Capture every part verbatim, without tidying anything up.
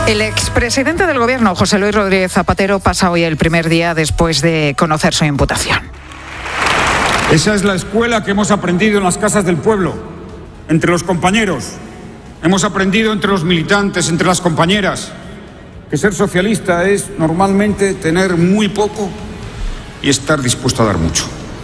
El expresidente del Gobierno, José Luis Rodríguez Zapatero, pasa hoy el primer día después de conocer su imputación. Esa es la escuela que hemos aprendido en las casas del pueblo, entre los compañeros. Hemos aprendido entre los militantes, entre las compañeras, que ser socialista es normalmente tener muy poco y estar dispuesto a dar mucho.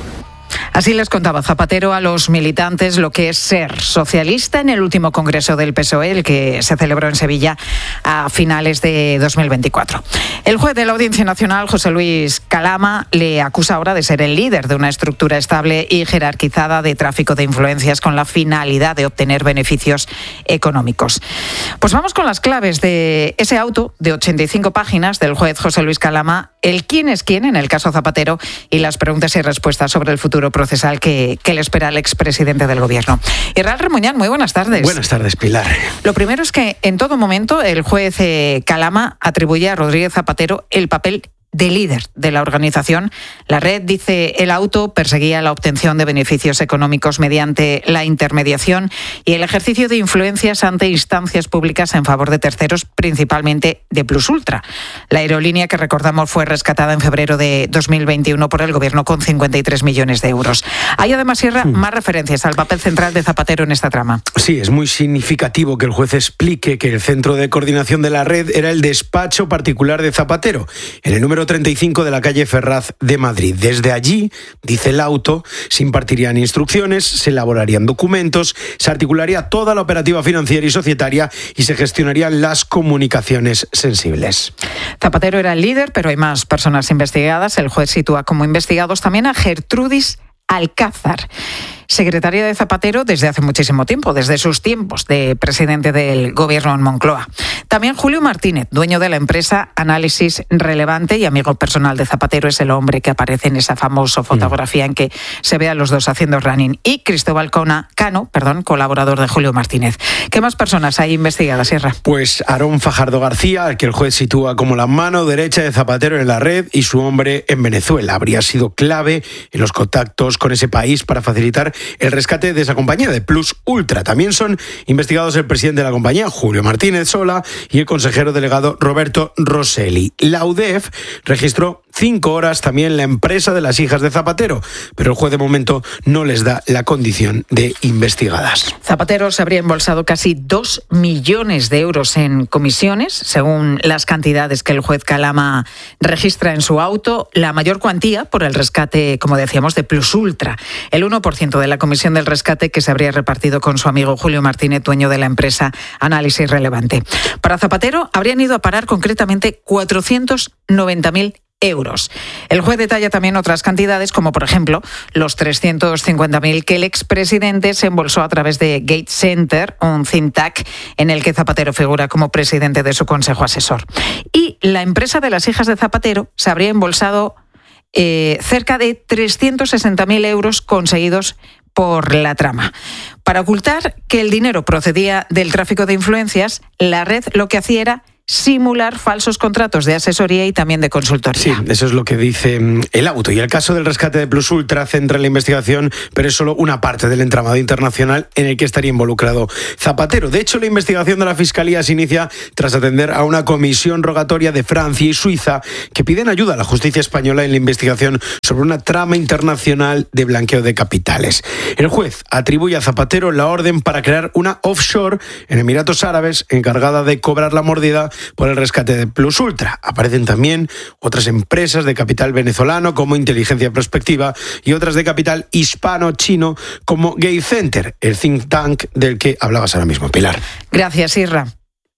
Así les contaba Zapatero a los militantes lo que es ser socialista en el último congreso del P S O E, el que se celebró en Sevilla a finales de dos mil veinticuatro. El juez de la Audiencia Nacional, José Luis Calama, le acusa ahora de ser el líder de una estructura estable y jerarquizada de tráfico de influencias con la finalidad de obtener beneficios económicos. Pues vamos con las claves de ese auto de ochenta y cinco páginas del juez José Luis Calama, el quién es quién en el caso Zapatero y las preguntas y respuestas sobre el futuro procesal que, que le espera al expresidente del Gobierno. Israel Remuñán, muy buenas tardes. Buenas tardes, Pilar. Lo primero es que en todo momento el juez eh, Calama atribuye a Rodríguez Zapatero el papel de líder de la organización. La red, dice el auto, perseguía la obtención de beneficios económicos mediante la intermediación y el ejercicio de influencias ante instancias públicas en favor de terceros, principalmente de Plus Ultra. La aerolínea que recordamos fue rescatada en febrero de dos mil veintiuno por el Gobierno con cincuenta y tres millones de euros. Hay además, Sierra, sí. más referencias al papel central de Zapatero en esta trama. Sí, es muy significativo que el juez explique que el centro de coordinación de la red era el despacho particular de Zapatero, en el número treinta y cinco de la calle Ferraz de Madrid. Desde allí, dice el auto, se impartirían instrucciones, se elaborarían documentos, se articularía toda la operativa financiera y societaria y se gestionarían las comunicaciones sensibles. Zapatero era el líder, pero hay más personas investigadas. El juez sitúa como investigados también a Gertrudis Alcázar, secretaria de Zapatero desde hace muchísimo tiempo, desde sus tiempos de presidente del Gobierno en Moncloa. También Julio Martínez, dueño de la empresa Análisis Relevante y amigo personal de Zapatero, es el hombre que aparece en esa famosa fotografía en que se ve a los dos haciendo running. Y Cristóbal Cona, Cano, perdón, colaborador de Julio Martínez. ¿Qué más personas hay investigadas, Sierra? Pues Aarón Fajardo García, al que el juez sitúa como la mano derecha de Zapatero en la red, y su hombre en Venezuela. Habría sido clave en los contactos con ese país para facilitar el rescate de esa compañía, de Plus Ultra. También son investigados el presidente de la compañía, Julio Martínez Sola, y el consejero delegado Roberto Rosselli. La U D E F registró cinco horas también la empresa de las hijas de Zapatero, pero el juez de momento no les da la condición de investigadas. Zapatero se habría embolsado casi dos millones de euros en comisiones, según las cantidades que el juez Calama registra en su auto, la mayor cuantía por el rescate, como decíamos, de Plus Ultra, el uno por ciento de la comisión del rescate que se habría repartido con su amigo Julio Martínez, dueño de la empresa Análisis Relevante. Para Zapatero habrían ido a parar concretamente cuatrocientos noventa mil euros. El juez detalla también otras cantidades, como por ejemplo los trescientos cincuenta mil que el expresidente se embolsó a través de Gate Center, un think tank en el que Zapatero figura como presidente de su consejo asesor. Y la empresa de las hijas de Zapatero se habría embolsado eh, cerca de trescientos sesenta mil euros conseguidos por la trama. Para ocultar que el dinero procedía del tráfico de influencias, la red lo que hacía era simular falsos contratos de asesoría y también de consultoría. Sí, eso es lo que dice el auto. Y el caso del rescate de Plus Ultra centra la investigación, pero es solo una parte del entramado internacional en el que estaría involucrado Zapatero. De hecho, la investigación de la Fiscalía se inicia tras atender a una comisión rogatoria de Francia y Suiza que piden ayuda a la justicia española en la investigación sobre una trama internacional de blanqueo de capitales. El juez atribuye a Zapatero la orden para crear una offshore en Emiratos Árabes encargada de cobrar la mordida por el rescate de Plus Ultra. Aparecen también otras empresas de capital venezolano como Inteligencia Prospectiva y otras de capital hispano-chino como Gate Center, el think tank del que hablabas ahora mismo, Pilar. Gracias, Isra.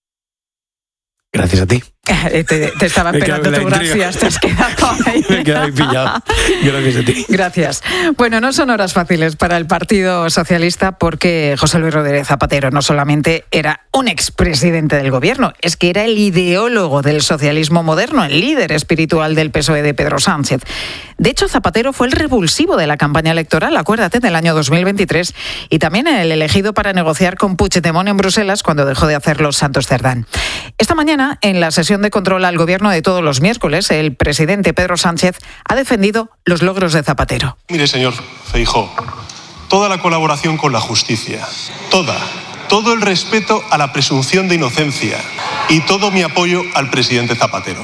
Gracias a ti. Te, te estaba esperando tu gracias, te has quedado ahí. Me he quedado ahí pillado. Gracias a ti. Gracias. Bueno, no son horas fáciles para el Partido Socialista porque José Luis Rodríguez Zapatero no solamente era un expresidente del Gobierno, es que era el ideólogo del socialismo moderno, el líder espiritual del P S O E de Pedro Sánchez. De hecho, Zapatero fue el revulsivo de la campaña electoral, acuérdate, del año dos mil veintitrés, y también el elegido para negociar con Puigdemont en Bruselas cuando dejó de hacerlo Santos Cerdán. Esta mañana, en la sesión de control al Gobierno de todos los miércoles, el presidente Pedro Sánchez ha defendido los logros de Zapatero. Mire, señor Feijóo, toda la colaboración con la justicia, toda, todo el respeto a la presunción de inocencia, y todo mi apoyo al presidente Zapatero.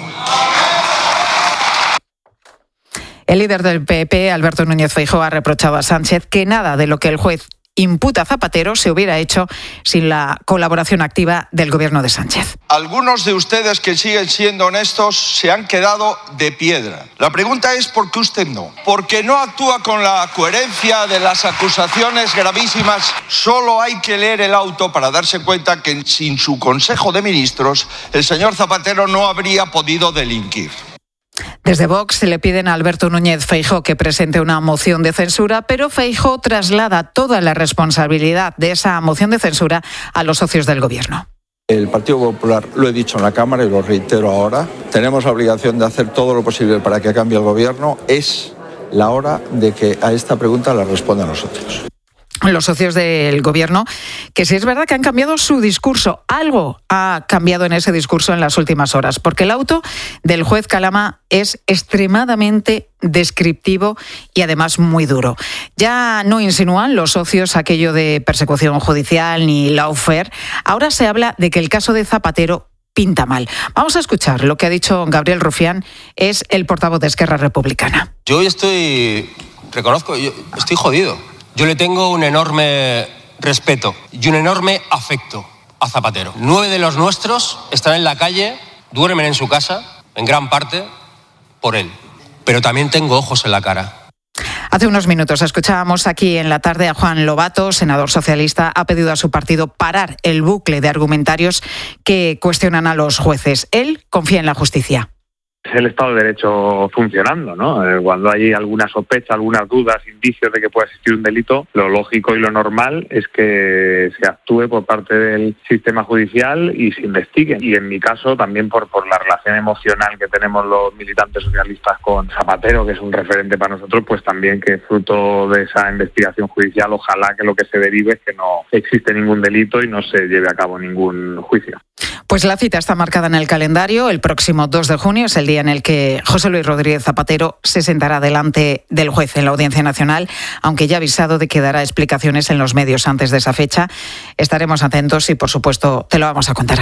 El líder del P P, Alberto Núñez Feijóo, ha reprochado a Sánchez que nada de lo que el juez imputa a Zapatero se hubiera hecho sin la colaboración activa del gobierno de Sánchez. Algunos de ustedes que siguen siendo honestos se han quedado de piedra. La pregunta es ¿por qué usted no? Porque no actúa con la coherencia de las acusaciones gravísimas. Solo hay que leer el auto para darse cuenta que sin su Consejo de Ministros el señor Zapatero no habría podido delinquir. Desde Vox le piden a Alberto Núñez Feijóo que presente una moción de censura, pero Feijóo traslada toda la responsabilidad de esa moción de censura a los socios del gobierno. El Partido Popular, lo he dicho en la Cámara y lo reitero ahora, tenemos la obligación de hacer todo lo posible para que cambie el gobierno. Es la hora de que a esta pregunta la respondan nosotros. Los socios del gobierno, que sí es verdad que han cambiado su discurso. Algo ha cambiado en ese discurso en las últimas horas, porque el auto del juez Calama es extremadamente descriptivo y además muy duro. Ya no insinúan los socios aquello de persecución judicial ni lawfare. Ahora se habla de que el caso de Zapatero pinta mal. Vamos a escuchar lo que ha dicho Gabriel Rufián, es el portavoz de Esquerra Republicana. Yo hoy estoy, reconozco, yo estoy jodido. Yo le tengo un enorme respeto y un enorme afecto a Zapatero. Nueve de los nuestros están en la calle, duermen en su casa, en gran parte, por él. Pero también tengo ojos en la cara. Hace unos minutos escuchábamos aquí en la tarde a Juan Lobato, senador socialista, ha pedido a su partido parar el bucle de argumentarios que cuestionan a los jueces. Él confía en la justicia. Es el Estado de Derecho funcionando, ¿no? Cuando hay alguna sospecha, algunas dudas, indicios de que pueda existir un delito, lo lógico y lo normal es que se actúe por parte del sistema judicial y se investigue. Y en mi caso también por, por la relación emocional que tenemos los militantes socialistas con Zapatero, que es un referente para nosotros, pues también que fruto de esa investigación judicial, ojalá que lo que se derive es que no existe ningún delito y no se lleve a cabo ningún juicio. Pues la cita está marcada en el calendario. El próximo dos de junio es el día en el que José Luis Rodríguez Zapatero se sentará delante del juez en la Audiencia Nacional, aunque ya ha avisado de que dará explicaciones en los medios antes de esa fecha. Estaremos atentos y, por supuesto, te lo vamos a contar aquí.